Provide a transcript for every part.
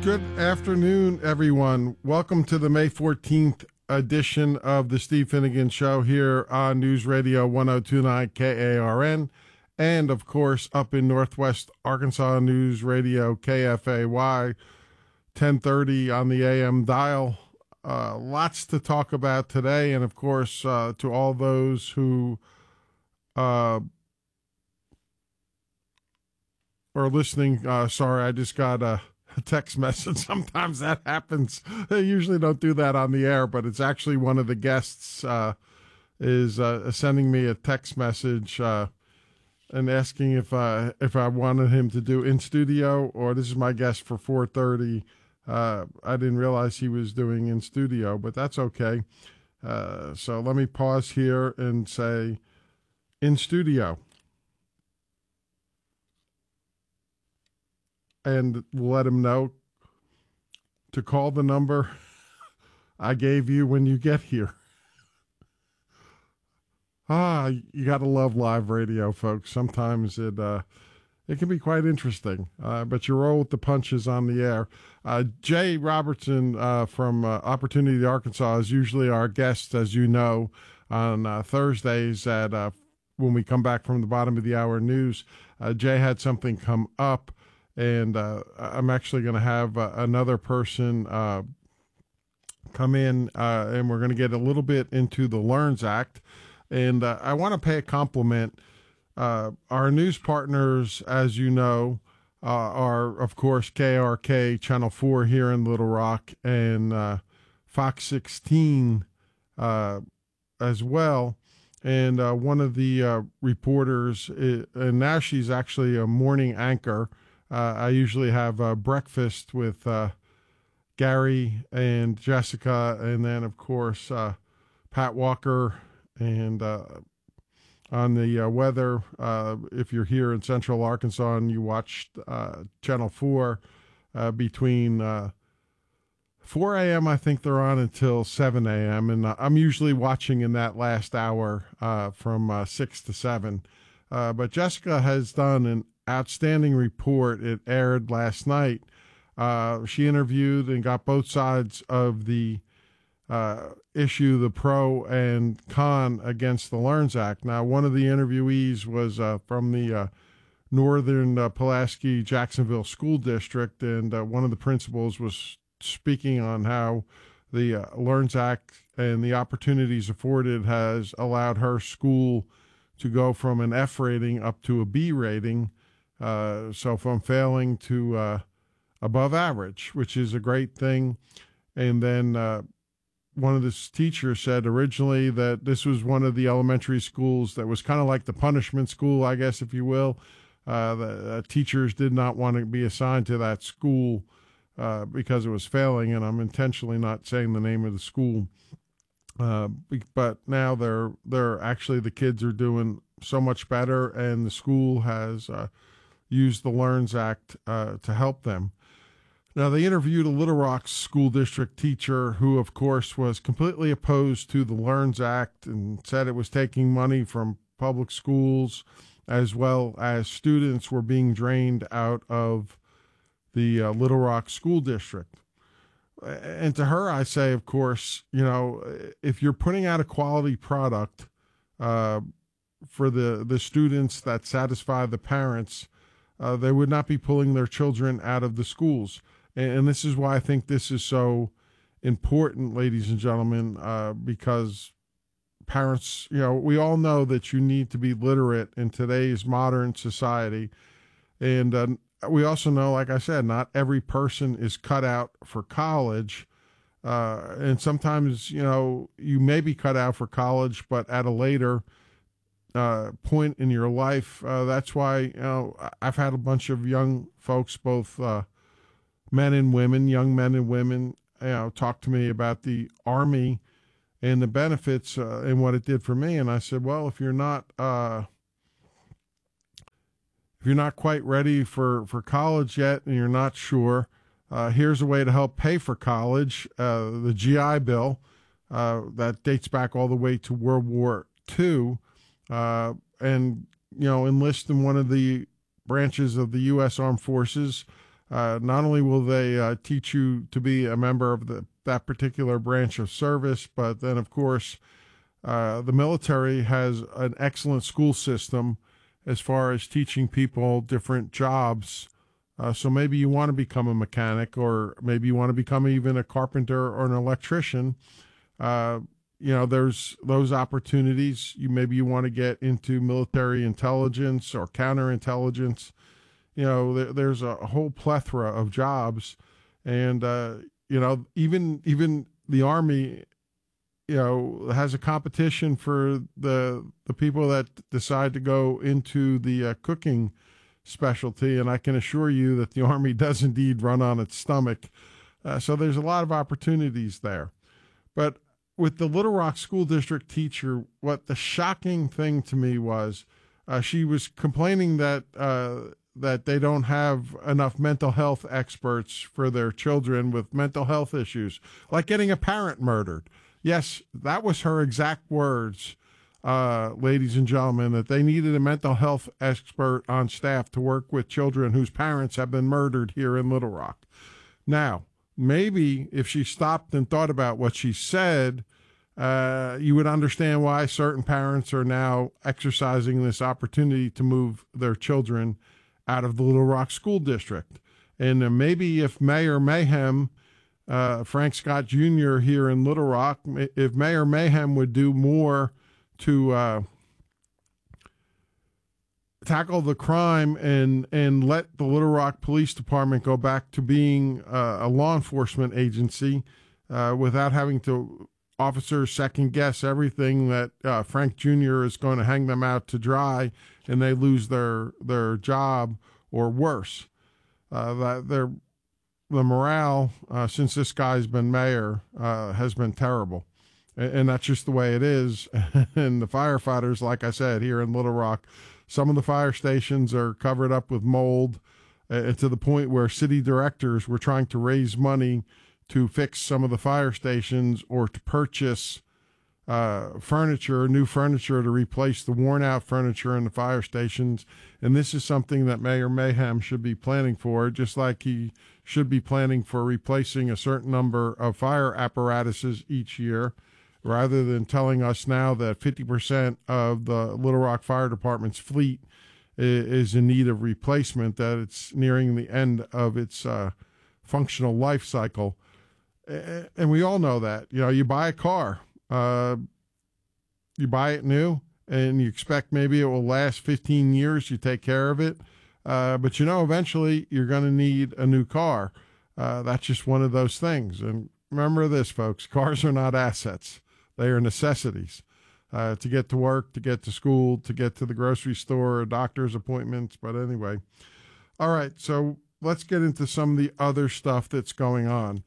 Good afternoon, everyone. Welcome to the May 14th edition of the Steve Finnegan Show here on News Radio 1029 KARN, and of course up in Northwest Arkansas, News Radio KFAY 1030 on the AM dial. Lots to talk about today, and of course to all those who are listening. Sorry, I just got a text message. Sometimes that happens. They usually don't do that on the air, but it's actually one of the guests is sending me a text message and asking if I wanted him to do in studio, or this is my guest for 4:30. I didn't realize he was doing in studio, but that's okay. So let me pause here and say in studio. And let him know to call the number I gave you when you get here. You got to love live radio, folks. Sometimes it can be quite interesting, but you roll with the punches on the air. Jay Robertson from Opportunity Arkansas is usually our guest, as you know, on Thursdays at when we come back from the bottom of the hour news. Jay had something come up, and I'm actually going to have another person come in, and we're going to get a little bit into the LEARNS Act. And I want to pay a compliment. Our news partners, as you know, are, of course, KRK Channel 4 here in Little Rock, and Fox 16 as well. And one of the reporters, and now she's actually a morning anchor. I usually have breakfast with Gary and Jessica, and then, of course, Pat Walker, and on the weather, if you're here in Central Arkansas and you watched Channel 4 between 4 a.m., I think they're on until 7 a.m., and I'm usually watching in that last hour from 6 to 7. But Jessica has done an outstanding report. It aired last night. She interviewed and got both sides of the issue, the pro and con against the LEARNS Act. Now, one of the interviewees was from the Northern Pulaski Jacksonville School District, and one of the principals was speaking on how the LEARNS Act and the opportunities afforded has allowed her school to go from an F rating up to a B rating. So from failing to above average, which is a great thing. And then one of the teachers said originally that this was one of the elementary schools that was kind of like the punishment school, I guess, if you will. The teachers did not want to be assigned to that school because it was failing, and I'm intentionally not saying the name of the school. But now they're actually, the kids are doing so much better, and the school has used the LEARNS Act to help them. Now, they interviewed a Little Rock school district teacher who, of course, was completely opposed to the LEARNS Act and said it was taking money from public schools, as well as students were being drained out of the Little Rock school district. And to her, I say, of course, you know, if you're putting out a quality product for the students that satisfy the parents, they would not be pulling their children out of the schools. And this is why I think this is so important, ladies and gentlemen, because parents, you know, we all know that you need to be literate in today's modern society. And we also know, like I said, not every person is cut out for college. And sometimes, you know, you may be cut out for college, but at a later point in your life. That's why, you know, I've had a bunch of young folks, both men and women, young men and women, you know, talk to me about the Army and the benefits and what it did for me. And I said, well, if you're not quite ready for college yet and you're not sure, here's a way to help pay for college. The GI Bill that dates back all the way to World War II, and, you know, enlist in one of the branches of the U.S. Armed Forces. Not only will they teach you to be a member of that particular branch of service, but then, of course, the military has an excellent school system as far as teaching people different jobs. So maybe you want to become a mechanic, or maybe you want to become even a carpenter or an electrician. There's those opportunities. Maybe you want to get into military intelligence or counterintelligence. There's a whole plethora of jobs, and even the Army, has a competition for the people that decide to go into the cooking specialty, and I can assure you that the Army does indeed run on its stomach. So there's a lot of opportunities there. But with the Little Rock School District teacher, what the shocking thing to me was, she was complaining that they don't have enough mental health experts for their children with mental health issues, like getting a parent murdered. Yes, that was her exact words, ladies and gentlemen, that they needed a mental health expert on staff to work with children whose parents have been murdered here in Little Rock. Now, maybe if she stopped and thought about what she said, you would understand why certain parents are now exercising this opportunity to move their children out of the Little Rock School District. And maybe if Mayor Mayhem, Frank Scott Jr. here in Little Rock, if Mayor Mayhem would do more to tackle the crime and let the Little Rock Police Department go back to being a law enforcement agency without having to officers second guess everything, that Frank Jr. is going to hang them out to dry and they lose their job, or worse. The morale, since this guy's been mayor, has been terrible. And that's just the way it is. And the firefighters, like I said, here in Little Rock, some of the fire stations are covered up with mold, to the point where city directors were trying to raise money to fix some of the fire stations, or to purchase new furniture to replace the worn out furniture in the fire stations. And this is something that Mayor Mayhem should be planning for, just like he should be planning for replacing a certain number of fire apparatuses each year, rather than telling us now that 50% of the Little Rock Fire Department's fleet is in need of replacement, that it's nearing the end of its functional life cycle. And we all know that. You buy a car, you buy it new, and you expect maybe it will last 15 years. You take care of it. But eventually you're going to need a new car. That's just one of those things. And remember this, folks, cars are not assets. They are necessities, to get to work, to get to school, to get to the grocery store, doctor's appointments. But anyway, all right. So let's get into some of the other stuff that's going on.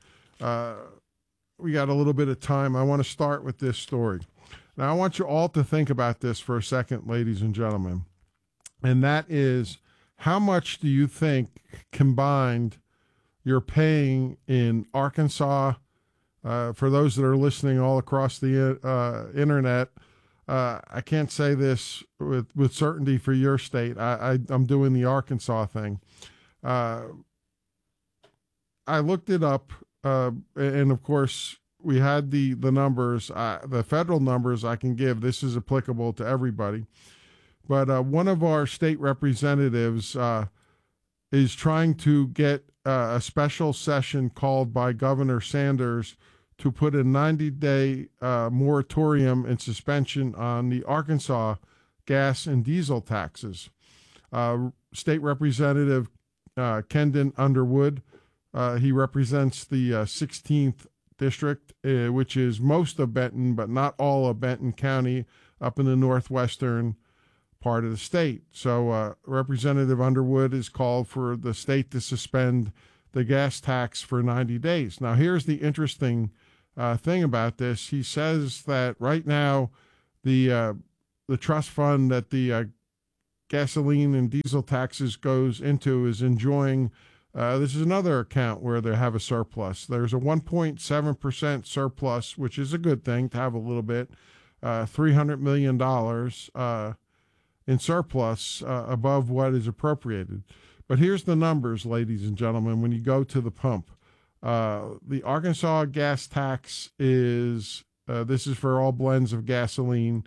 We got a little bit of time. I want to start with this story. Now, I want you all to think about this for a second, ladies and gentlemen. And that is, how much do you think combined you're paying in Arkansas? For those that are listening all across the internet, I can't say this with certainty for your state. I'm doing the Arkansas thing. I looked it up, and of course, we had the numbers, the federal numbers I can give. This is applicable to everybody. But one of our state representatives is trying to get a special session called by Governor Sanders to put a 90-day moratorium and suspension on the Arkansas gas and diesel taxes. State Representative Kendon Underwood, he represents the 16th District, which is most of Benton, but not all of Benton County, up in the northwestern part of the state. So Representative Underwood has called for the state to suspend the gas tax for 90 days. Now, here's the interesting thing about this. He says that right now the trust fund that the gasoline and diesel taxes goes into is enjoying, this is another account where they have a surplus. There's a 1.7% surplus, which is a good thing to have a little bit, $300 million in surplus above what is appropriated. But here's the numbers, ladies and gentlemen, when you go to the pump. The Arkansas gas tax is, this is for all blends of gasoline,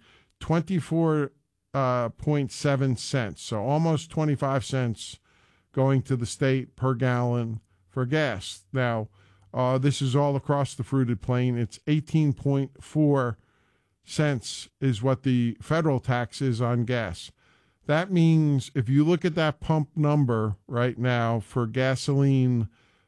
24.7 cents. So almost 25 cents going to the state per gallon for gas. Now, this is all across the fruited plain. It's 18.4 cents is what the federal tax is on gas. That means if you look at that pump number right now for gasoline,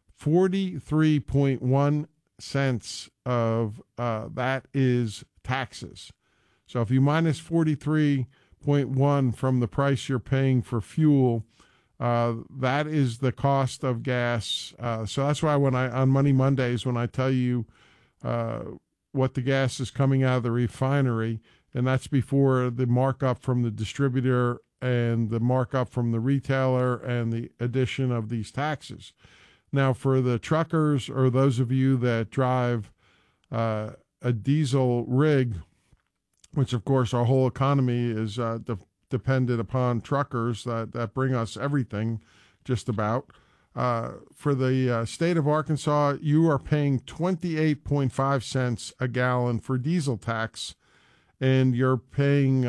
43.1 cents of that is taxes. So if you minus 43.1 from the price you're paying for fuel, that is the cost of gas. So that's why when on Money Mondays, when I tell you what the gas is coming out of the refinery, and that's before the markup from the distributor and the markup from the retailer and the addition of these taxes. Now, for the truckers or those of you that drive a diesel rig, which of course our whole economy is dependent upon truckers that bring us everything just about. For the state of Arkansas, you are paying 28.5 cents a gallon for diesel tax, and you're paying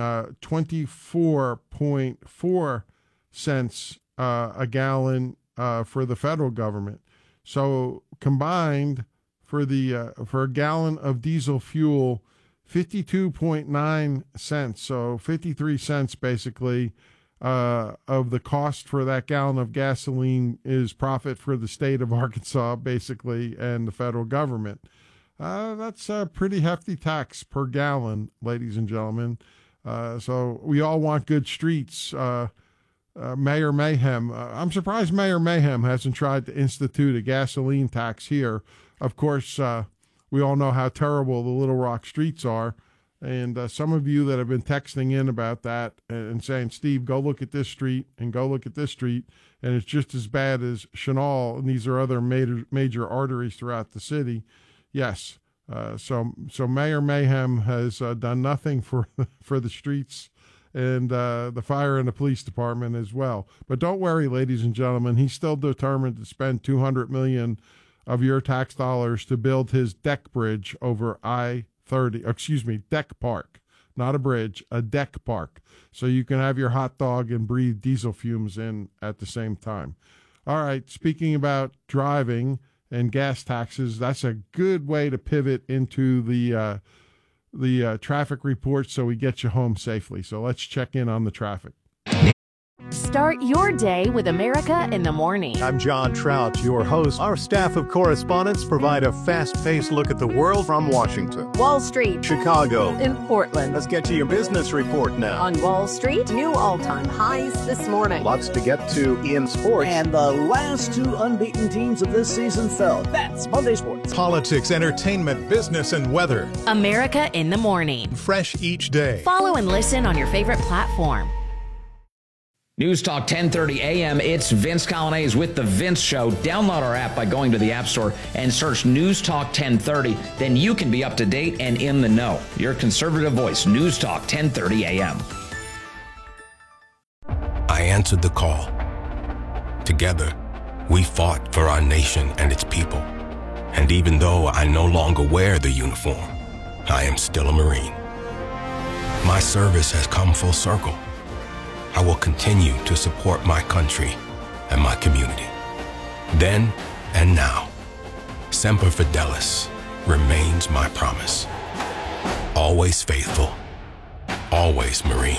24.4 cents a gallon for the federal government. So combined for a gallon of diesel fuel, 52.9 cents, so 53 cents basically of the cost for that gallon of gasoline is profit for the state of Arkansas, basically, and the federal government. That's a pretty hefty tax per gallon, ladies and gentlemen. So we all want good streets. Mayor Mayhem, I'm surprised Mayor Mayhem hasn't tried to institute a gasoline tax here. Of course, we all know how terrible the Little Rock streets are. And some of you that have been texting in about that and saying, Steve, go look at this street and go look at this street, and it's just as bad as Chenal, and these are other major arteries throughout the city. Yes. So Mayor Mayhem has done nothing for the streets and the fire and the police department as well. But don't worry, ladies and gentlemen, he's still determined to spend $200 million of your tax dollars to build his deck bridge over deck park, not a bridge, a deck park, so you can have your hot dog and breathe diesel fumes in at the same time. All right, speaking about driving and gas taxes, that's a good way to pivot into the traffic report so we get you home safely. So let's check in on the traffic. Start your day with America in the Morning. I'm John Trout, your host. Our staff of correspondents provide a fast-paced look at the world from Washington, Wall Street, Chicago, in Portland. Let's get to your business report now. On Wall Street, new all-time highs this morning. Lots to get to in sports. And the last two unbeaten teams of this season fell. That's Monday Sports. Politics, entertainment, business, and weather. America in the Morning. Fresh each day. Follow and listen on your favorite platform. News Talk 1030 AM. It's Vince Colonnese with The Vince Show. Download our app by going to the App Store and search News Talk 1030. Then you can be up to date and in the know. Your conservative voice, News Talk 1030 AM. I answered the call. Together, we fought for our nation and its people. And even though I no longer wear the uniform, I am still a Marine. My service has come full circle. I will continue to support my country and my community. Then and now, Semper Fidelis remains my promise. Always faithful, always Marine.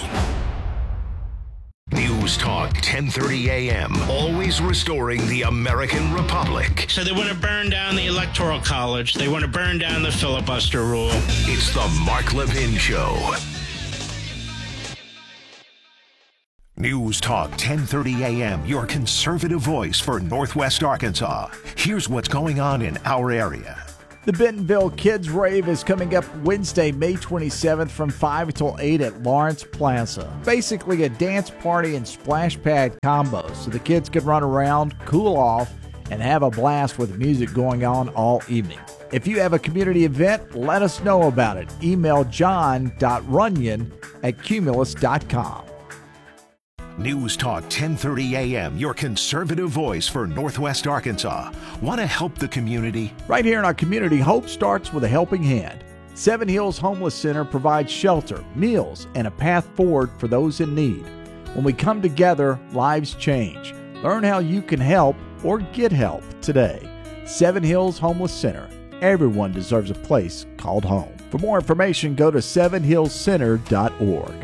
News Talk 1030 AM, always restoring the American Republic. So they want to burn down the Electoral College. They want to burn down the filibuster rule. It's the Mark Levin Show. News Talk 1030 AM, your conservative voice for Northwest Arkansas. Here's what's going on in our area. The Bentonville Kids Rave is coming up Wednesday, May 27th from 5 until 8 at Lawrence Plaza. Basically a dance party and splash pad combo so the kids can run around, cool off, and have a blast with music going on all evening. If you have a community event, let us know about it. Email john.runyon@cumulus.com. News Talk 1030 AM, your conservative voice for Northwest Arkansas. Want to help the community? Right here in our community, hope starts with a helping hand. Seven Hills Homeless Center provides shelter, meals, and a path forward for those in need. When we come together, lives change. Learn how you can help or get help today. Seven Hills Homeless Center. Everyone deserves a place called home. For more information, go to sevenhillscenter.org.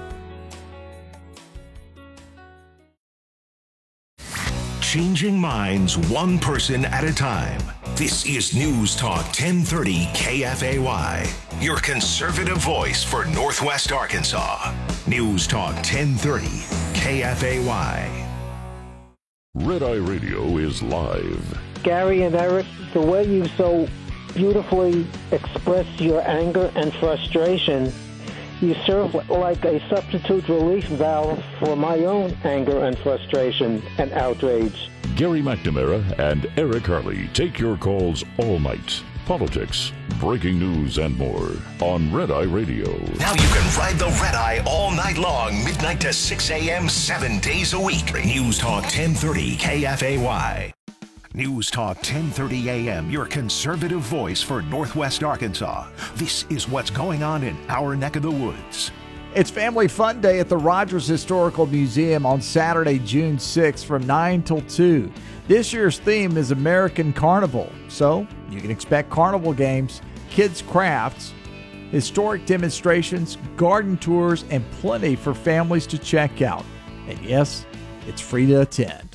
Changing minds one person at a time. This is News Talk 1030 KFAY, your conservative voice for Northwest Arkansas. News Talk 1030 KFAY. Red Eye Radio is live. Gary and Eric, the way you so beautifully express your anger and frustration, you serve like a substitute relief valve for my own anger and frustration and outrage. Gary McNamara and Eric Harley take your calls all night. Politics, breaking news, and more on Red Eye Radio. Now you can ride the Red Eye all night long, midnight to 6 a.m., 7 days a week. News Talk 1030 KFAY. News Talk 1030 AM, your conservative voice for Northwest Arkansas. This is what's going on in our neck of the woods. It's Family Fun Day at the Rogers Historical Museum on Saturday, June 6th from 9 till 2. This year's theme is American Carnival, so you can expect carnival games, kids' crafts, historic demonstrations, garden tours, and plenty for families to check out. And yes, it's free to attend.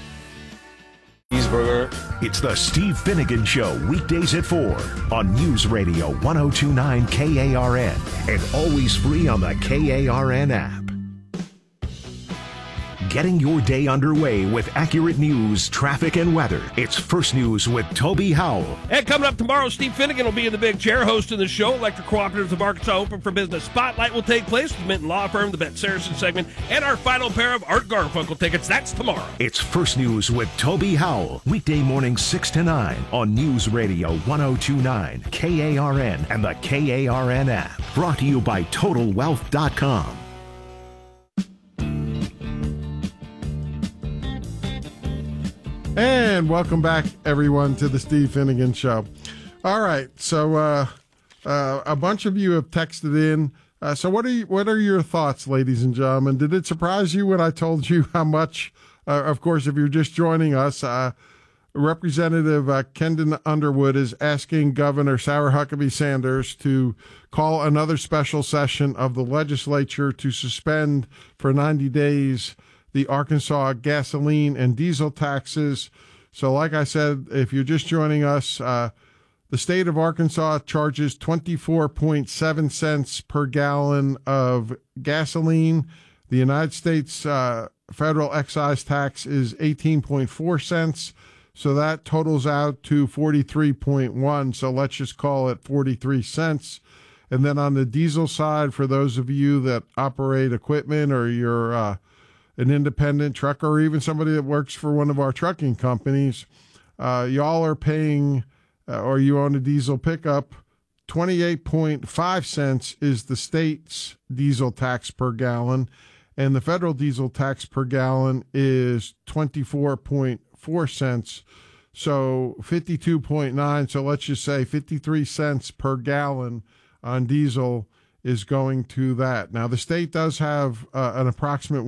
It's the Steve Finnegan Show, weekdays at 4 on News Radio 1029 KARN and always free on the KARN app. Getting your day underway with accurate news, traffic, and weather. It's First News with Toby Howell. And coming up tomorrow, Steve Finnegan will be in the big chair hosting the show. Electric Cooperatives of Arkansas Open for Business Spotlight will take place with Minton Law Firm, the Bet Saracen segment, and our final pair of Art Garfunkel tickets. That's tomorrow. It's First News with Toby Howell. Weekday morning 6 to 9 on News Radio 1029 KARN and the KARN app. Brought to you by TotalWealth.com. And welcome back, everyone, to the Steve Finnegan Show. All right, so a bunch of you have texted in. So what are your thoughts, ladies and gentlemen? Did it surprise you when I told you how much? Of course, if you're just joining us, Representative Kendon Underwood is asking Governor Sarah Huckabee Sanders to call another special session of the legislature to suspend for 90 days the Arkansas gasoline and diesel taxes. So like I said, if you're just joining us, the state of Arkansas charges 24.7 cents per gallon of gasoline. The United States federal excise tax is 18.4 cents. So that totals out to 43.1. So let's just call it 43 cents. And then on the diesel side, for those of you that operate equipment or you're an independent trucker or even somebody that works for one of our trucking companies, y'all are paying, or you own a diesel pickup, 28.5 cents is the state's diesel tax per gallon, and the federal diesel tax per gallon is 24.4 cents. So 52.9, so let's just say 53 cents per gallon on diesel is going to that. Now, the state does have an approximate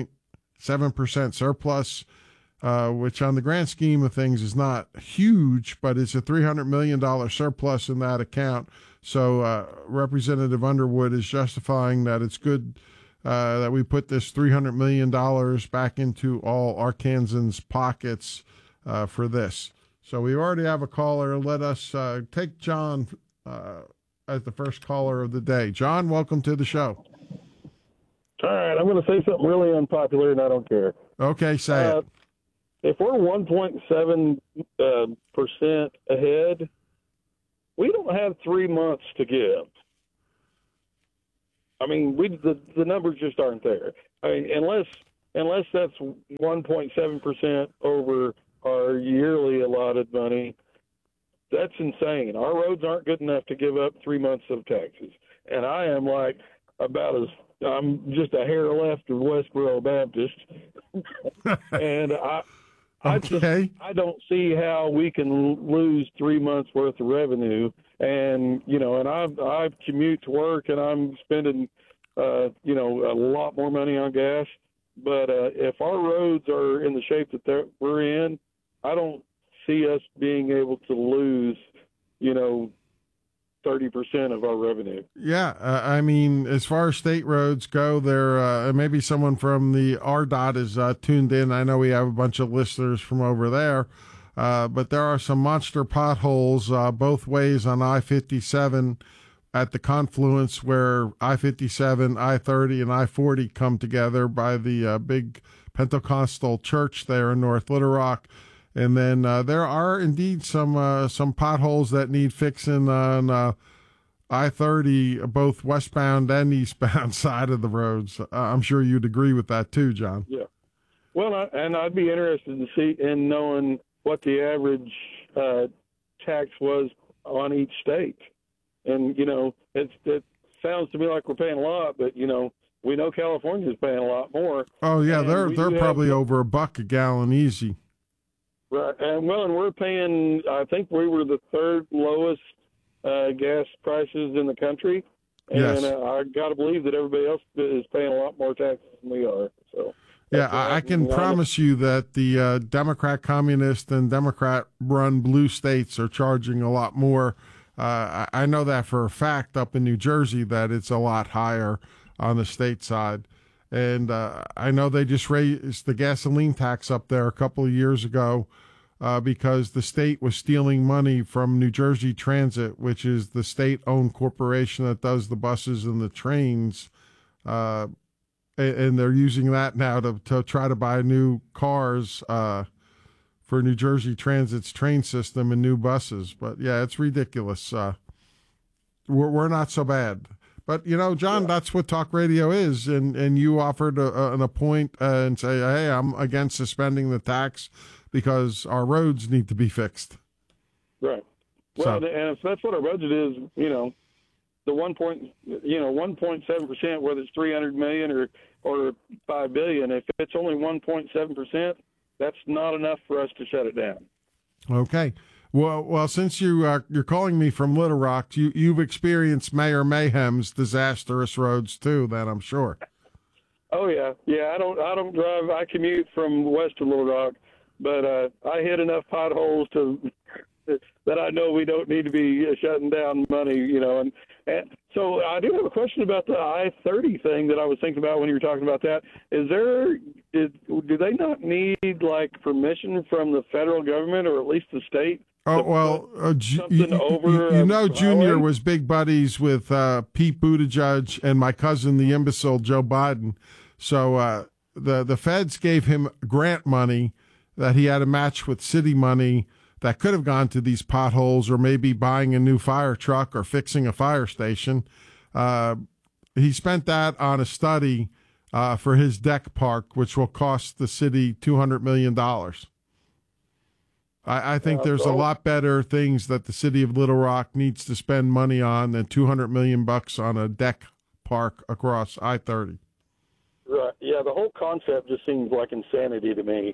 1.7% surplus, which on the grand scheme of things is not huge, but it's a $300 million surplus in that account. So Representative Underwood is justifying that it's good that we put this $300 million back into all Arkansans' pockets for this. So we already have a caller. Let us take John as the first caller of the day. John, welcome to the show. All right, I'm going to say something really unpopular, and I don't care. Okay, say it. If we're 1.7% ahead, we don't have 3 months to give. I mean, the numbers just aren't there. I mean, unless that's 1.7% over our yearly allotted money, that's insane. Our roads aren't good enough to give up 3 months of taxes. And I am like about as I'm just a hair left of Westboro Baptist, and I don't see how we can lose 3 months worth of revenue. And and I commute to work, and I'm spending a lot more money on gas. But if our roads are in the shape that we're in, I don't see us being able to lose 30% of our revenue. Yeah, I mean, as far as state roads go, there maybe someone from the RDOT is tuned in. I know we have a bunch of listeners from over there, but there are some monster potholes both ways on I-57 at the confluence where I-57, I-30, and I-40 come together by the big Pentecostal church there in North Little Rock. And then there are indeed some potholes that need fixing on I-30, both westbound and eastbound side of the roads. I'm sure you'd agree with that too, John. Yeah. Well, I'd be interested to see in knowing what the average tax was on each state. And it sounds to me like we're paying a lot, but we know California's paying a lot more. Oh yeah, they're probably over $1 a gallon easy. Right, and we're paying. I think we were the third lowest gas prices in the country, and yes. I got to believe that everybody else is paying a lot more taxes than we are. So yeah, I can promise you that the Democrat, Communist, and Democrat-run blue states are charging a lot more. I know that for a fact up in New Jersey that it's a lot higher on the state side. And I know they just raised the gasoline tax up there a couple of years ago because the state was stealing money from New Jersey Transit, which is the state-owned corporation that does the buses and the trains. And they're using that now to try to buy new cars for New Jersey Transit's train system and new buses. But, yeah, it's ridiculous. We're not so bad. But, John, that's what talk radio is. And you offered a point and say, hey, I'm against suspending the tax because our roads need to be fixed. Right. Well, and if that's what our budget is, the 1.7%, whether it's $300 million or $5 billion, if it's only 1.7%, that's not enough for us to shut it down. Okay. Well, since you're calling me from Little Rock, you've experienced Mayor Mayhem's disastrous roads too. Then I'm sure. Oh yeah. I don't drive. I commute from west of Little Rock, but I hit enough potholes that I know we don't need to be shutting down money. And so I do have a question about the I-30 thing that I was thinking about when you were talking about that. Do they not need permission from the federal government or at least the state? Oh, well, Junior was big buddies with Pete Buttigieg and my cousin, the imbecile Joe Biden. So the feds gave him grant money that he had to match with city money that could have gone to these potholes or maybe buying a new fire truck or fixing a fire station. He spent that on a study for his deck park, which will cost the city $200 million. I think there's a lot better things that the city of Little Rock needs to spend money on than $200 million on a deck park across I-30. Right. Yeah, the whole concept just seems like insanity to me.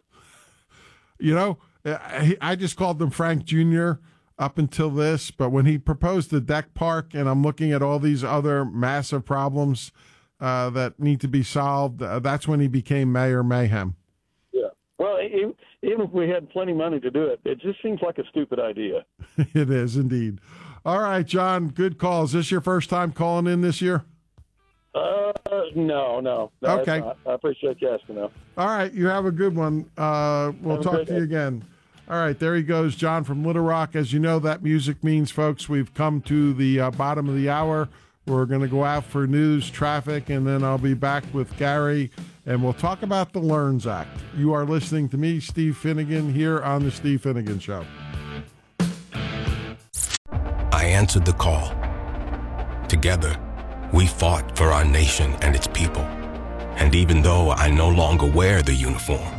I just called him Frank Jr. up until this, but when he proposed the deck park, and I'm looking at all these other massive problems that need to be solved, that's when he became Mayor Mayhem. Yeah. Well, even if we had plenty of money to do it, it just seems like a stupid idea. It is indeed. All right, John, good call. Is this your first time calling in this year? No. Okay. I appreciate you asking, though. All right, you have a good one. We'll talk to you again. All right, there he goes, John from Little Rock. As you know, that music means, folks, we've come to the bottom of the hour. We're going to go out for news, traffic, and then I'll be back with Gary, and we'll talk about the LEARNS Act. You are listening to me, Steve Finnegan, here on The Steve Finnegan Show. I answered the call. Together, we fought for our nation and its people. And even though I no longer wear the uniform,